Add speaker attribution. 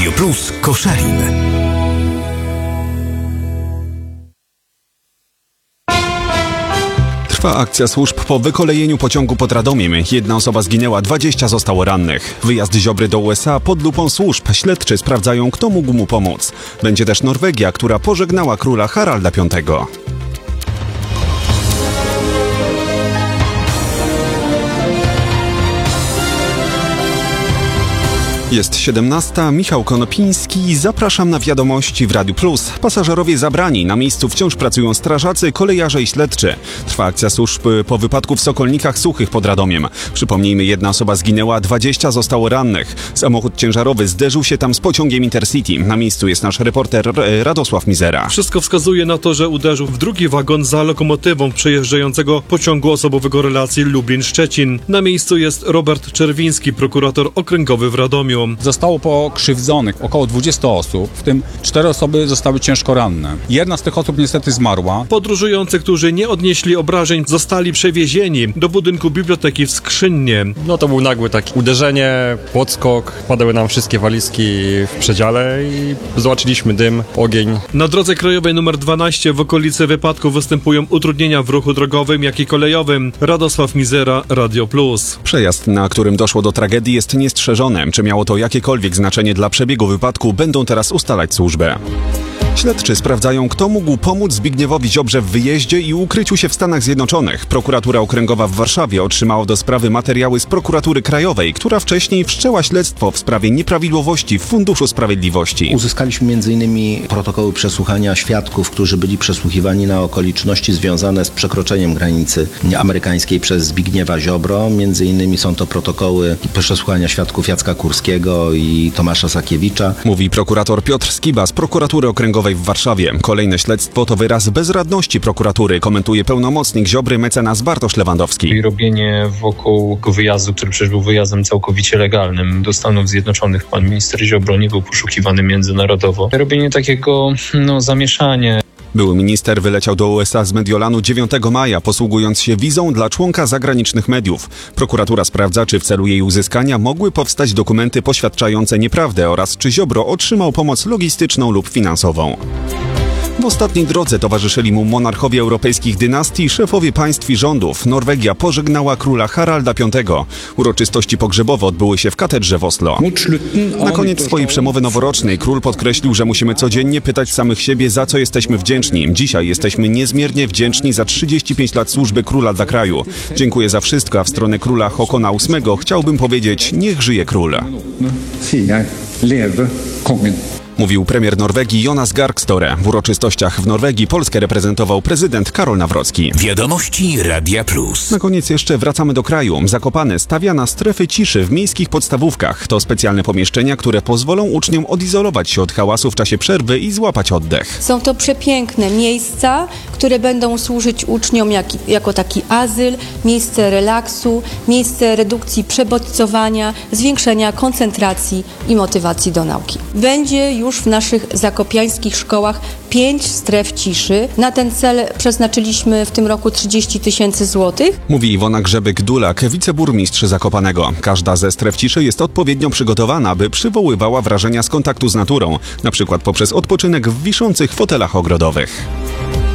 Speaker 1: Radio Plus Koszalin.
Speaker 2: Trwa akcja służb po wykolejeniu pociągu pod Radomiem. 1 osoba zginęła, 20 zostało rannych. Wyjazd Ziobry do USA pod lupą służb. Śledczy sprawdzają, kto mógł mu pomóc. Będzie też Norwegia, która pożegnała króla Haralda V. Jest 17. Michał Konopiński. Zapraszam na wiadomości w Radiu Plus. Pasażerowie zabrani. Na miejscu wciąż pracują strażacy, kolejarze i śledczy. Trwa akcja służb po wypadku w Sokolnikach Suchych pod Radomiem. Przypomnijmy, 1 osoba zginęła, 20 zostało rannych. Samochód ciężarowy zderzył się tam z pociągiem Intercity. Na miejscu jest nasz reporter Radosław Mizera.
Speaker 3: Wszystko wskazuje na to, że uderzył w drugi wagon za lokomotywą przejeżdżającego pociągu osobowego relacji Lublin-Szczecin. Na miejscu jest Robert Czerwiński, prokurator okręgowy w Radomiu.
Speaker 4: Zostało pokrzywdzonych około 20 osób, w tym 4 osoby zostały ciężko ranne. 1 z tych osób niestety zmarła.
Speaker 3: Podróżujący, którzy nie odnieśli obrażeń, zostali przewiezieni do budynku biblioteki w Skrzynnie.
Speaker 5: To był nagły taki uderzenie, podskok, padały nam wszystkie walizki w przedziale i zobaczyliśmy dym, ogień.
Speaker 3: Na drodze krajowej nr 12 w okolicy wypadku występują utrudnienia w ruchu drogowym, jak i kolejowym. Radosław Mizera, Radio Plus.
Speaker 2: Przejazd, na którym doszło do tragedii, jest niestrzeżony. Czy miało to jakiekolwiek znaczenie dla przebiegu wypadku, będą teraz ustalać służby. Śledczy sprawdzają, kto mógł pomóc Zbigniewowi Ziobrze w wyjeździe i ukryciu się w Stanach Zjednoczonych. Prokuratura Okręgowa w Warszawie otrzymała do sprawy materiały z Prokuratury Krajowej, która wcześniej wszczęła śledztwo w sprawie nieprawidłowości w Funduszu Sprawiedliwości.
Speaker 6: Uzyskaliśmy m.in. protokoły przesłuchania świadków, którzy byli przesłuchiwani na okoliczności związane z przekroczeniem granicy amerykańskiej przez Zbigniewa Ziobro. Między innymi są to protokoły przesłuchania świadków Jacka Kurskiego i Tomasza Sakiewicza.
Speaker 2: Mówi prokurator Piotr Skiba z Prokuratury Okręgowej w Warszawie. Kolejne śledztwo to wyraz bezradności prokuratury, komentuje pełnomocnik Ziobry mecenas Bartosz Lewandowski.
Speaker 7: I robienie wokół tego wyjazdu, który przecież był wyjazdem całkowicie legalnym do Stanów Zjednoczonych, pan minister Ziobro nie był poszukiwany międzynarodowo. Robienie takiego zamieszania.
Speaker 2: Były minister wyleciał do USA z Mediolanu 9 maja, posługując się wizą dla członka zagranicznych mediów. Prokuratura sprawdza, czy w celu jej uzyskania mogły powstać dokumenty poświadczające nieprawdę oraz czy Ziobro otrzymał pomoc logistyczną lub finansową. W ostatniej drodze towarzyszyli mu monarchowie europejskich dynastii, szefowie państw i rządów. Norwegia pożegnała króla Haralda V. Uroczystości pogrzebowe odbyły się w katedrze w Oslo. Na koniec swojej przemowy noworocznej król podkreślił, że musimy codziennie pytać samych siebie, za co jesteśmy wdzięczni. Dzisiaj jesteśmy niezmiernie wdzięczni za 35 lat służby króla dla kraju. Dziękuję za wszystko, a w stronę króla Haakona VIII chciałbym powiedzieć: niech żyje król. Mówił premier Norwegii Jonas Gahr Støre. W uroczystościach w Norwegii Polskę reprezentował prezydent Karol Nawrocki.
Speaker 1: Wiadomości Radia Plus.
Speaker 2: Na koniec jeszcze wracamy do kraju. Zakopane stawia na strefy ciszy w miejskich podstawówkach. To specjalne pomieszczenia, które pozwolą uczniom odizolować się od hałasu w czasie przerwy i złapać oddech.
Speaker 8: Są to przepiękne miejsca, które będą służyć uczniom jako taki azyl, miejsce relaksu, miejsce redukcji przebodźcowania, zwiększenia koncentracji i motywacji do nauki. Będzie już w naszych zakopiańskich szkołach 5 stref ciszy. Na ten cel przeznaczyliśmy w tym roku 30 000 złotych.
Speaker 2: Mówi Iwona Grzebyk-Dulak, wiceburmistrz Zakopanego. Każda ze stref ciszy jest odpowiednio przygotowana, by przywoływała wrażenia z kontaktu z naturą, na przykład poprzez odpoczynek w wiszących fotelach ogrodowych.